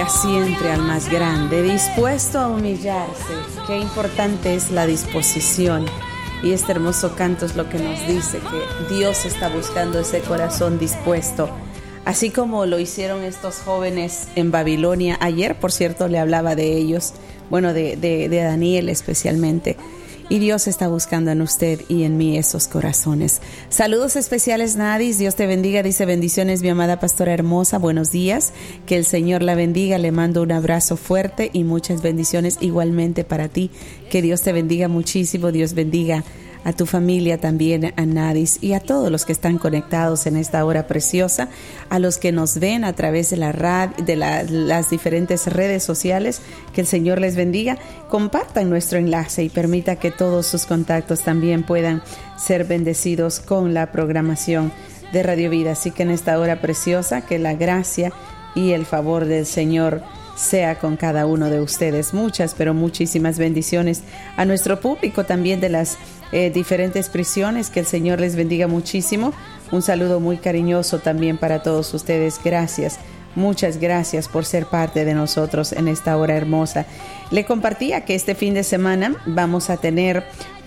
bendiga siempre al más grande, dispuesto a humillarse. Qué importante es la disposición. Y este hermoso canto es lo que nos dice que Dios está buscando ese corazón dispuesto. Así como lo hicieron estos jóvenes en Babilonia. Ayer, por cierto, le hablaba de ellos, bueno, de Daniel especialmente. Y Dios está buscando en usted y en mí esos corazones. Saludos especiales, Nadis. Dios te bendiga. Dice: bendiciones, mi amada pastora hermosa. Buenos días. Que el Señor la bendiga. Le mando un abrazo fuerte y muchas bendiciones igualmente para ti. Que Dios te bendiga muchísimo. Dios bendiga a tu familia también, a Nadis, y a todos los que están conectados en esta hora preciosa, a los que nos ven a través de la radio, de las diferentes redes sociales. Que el Señor les bendiga. Compartan nuestro enlace y permita que todos sus contactos también puedan ser bendecidos con la programación de Radio Vida. Así que en esta hora preciosa, que la gracia y el favor del Señor sea con cada uno de ustedes. Muchas, pero muchísimas bendiciones a nuestro público también de las diferentes prisiones. Que el Señor les bendiga muchísimo. Un saludo muy cariñoso también para todos ustedes. Gracias, muchas gracias por ser parte de nosotros en esta hora hermosa. Le compartía que este fin de semana vamos a tener